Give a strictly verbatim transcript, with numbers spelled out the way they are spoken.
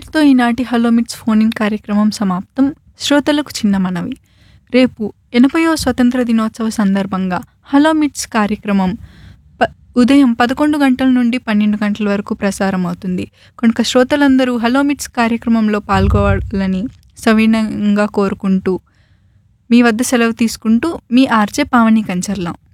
ఇంతటితో ఈనాటి హలో మిట్స్ ఫోన్ ఇన్ కార్యక్రమం సమాప్తం. శ్రోతలకు చిన్న మనవి. రేపు ఎనభైవ స్వతంత్ర దినోత్సవ సందర్భంగా హలో మిట్స్ కార్యక్రమం ప ఉదయం పదకొండు గంటల నుండి పన్నెండు గంటల వరకు ప్రసారం అవుతుంది. కనుక శ్రోతలందరూ హలో మిట్స్ కార్యక్రమంలో పాల్గొవాలని సవినయంగా కోరుకుంటూ మీ వద్ద సెలవు తీసుకుంటూ మీ ఆర్జే పావని కంచర్లం.